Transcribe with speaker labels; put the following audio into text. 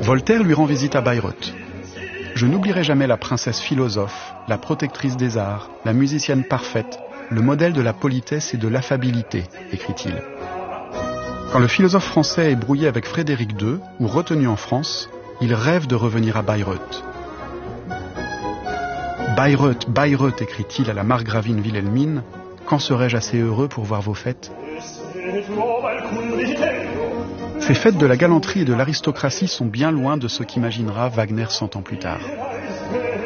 Speaker 1: Voltaire lui rend visite à Bayreuth. Je n'oublierai jamais la princesse philosophe, la protectrice des arts, la musicienne parfaite, le modèle de la politesse et de l'affabilité, écrit-il. Quand le philosophe français est brouillé avec Frédéric II, ou retenu en France, il rêve de revenir à Bayreuth. Bayreuth, Bayreuth, écrit-il à la margravine Wilhelmine, quand serais-je assez heureux pour voir vos fêtes ? Ces fêtes de la galanterie et de l'aristocratie sont bien loin de ce qu'imaginera Wagner 100 ans plus tard.